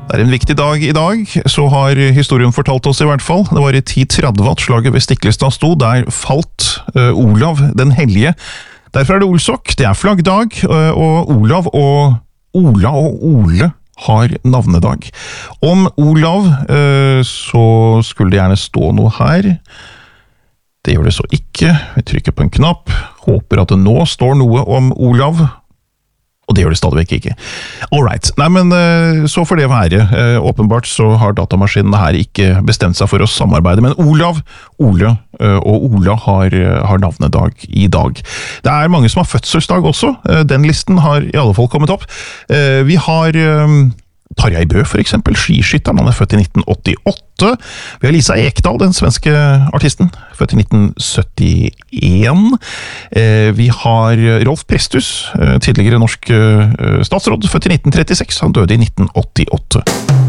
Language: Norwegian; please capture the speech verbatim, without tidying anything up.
Det er en viktig dag i dag, så har historien fortalt oss i hvert fall. Det var i ti tretti at slaget ved Stiklestad sto, der falt uh, Olav den hellige. Derfor er det Olsok, det er flaggdag, uh, og Olav og Ola og Ole har navnedag. Om Olav uh, så skulle det gjerne stå noe her. Det gjør det så ikke. Vi trykker på en knapp. Håper at det nå står noe om Olav. Og det gjør det stadigvæk ikke. Alright. Nei, men så får det være. Åpenbart så har datamaskinene her ikke bestemt seg for å samarbeide, men Olav, Ole og Ola har, har navnedag i dag. Det er mange som har fødselsdag også. Den listen har i alle fall kommet opp. Vi har Tarjei Bø, for eksempel, skiskytteren, han er født i nitten åttiåtte. Vi har Lisa Ekdahl, den svenske artisten, født i nitten syttien. Vi har Rolf Presthus, tidligere norsk statsråd, født i nitten trettiseks, han døde i nitten åttiåtte.